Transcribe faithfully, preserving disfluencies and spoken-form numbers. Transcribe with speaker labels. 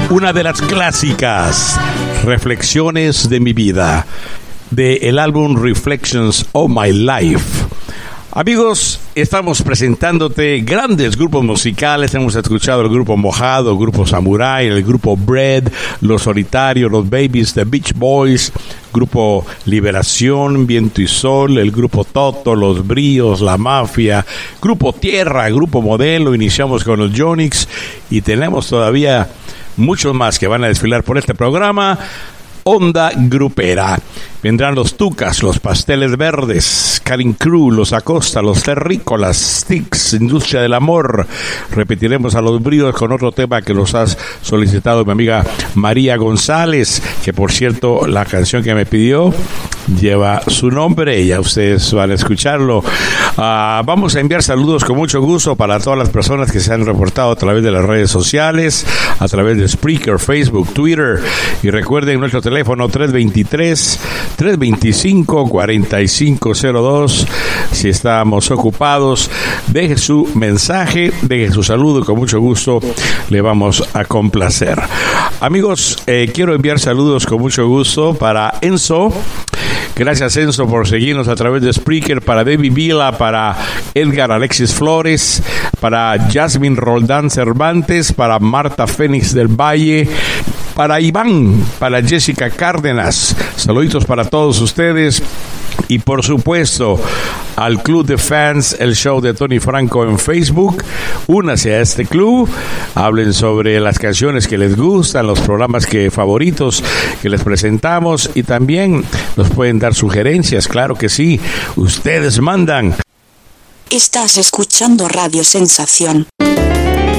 Speaker 1: una de las clásicas, Reflexiones de mi vida, del álbum Reflections of My Life. Amigos, estamos presentándote grandes grupos musicales. Hemos escuchado el grupo Mojado, el grupo Samurai, el grupo Bread, Los Solitarios, Los Babies, The Beach Boys, grupo Liberación, Viento y Sol, el grupo Toto, Los Bríos, La Mafia, grupo Tierra, grupo Modelo. Iniciamos con los Yonix y tenemos todavía muchos más que van a desfilar por este programa. Onda Grupera. Vendrán los Tucas, los Pasteles Verdes, Karin Cruz, los Acosta, los Terrícolas, Sticks, Industria del Amor. Repetiremos a los Bríos con otro tema que nos has solicitado mi amiga María González, que por cierto la canción que me pidió lleva su nombre, ya ustedes van a escucharlo. Uh, vamos a enviar saludos con mucho gusto para todas las personas que se han reportado a través de las redes sociales, a través de Spreaker, Facebook, Twitter, y recuerden nuestro teléfono tres dos tres, tres dos cinco, cuatro cinco cero dos. Si estamos ocupados, deje su mensaje, deje su saludo, con mucho gusto le vamos a complacer. Amigos, eh, quiero enviar saludos con mucho gusto para Enzo. Gracias, Enzo, por seguirnos a través de Spreaker, para David Vila, para Edgar Alexis Flores, para Jasmine Roldán Cervantes, para Marta Fénix del Valle, para Iván, para Jessica Cárdenas. Saluditos para todos ustedes. Y por supuesto, al Club de Fans, el show de Tony Franco en Facebook. Únase a este club, hablen sobre las canciones que les gustan, los programas que favoritos que les presentamos, y también nos pueden dar sugerencias, claro que sí, ustedes mandan.
Speaker 2: Estás escuchando Radio Sensación.